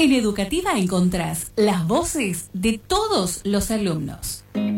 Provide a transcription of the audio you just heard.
En Educativa encontrás las voces de todos los alumnos.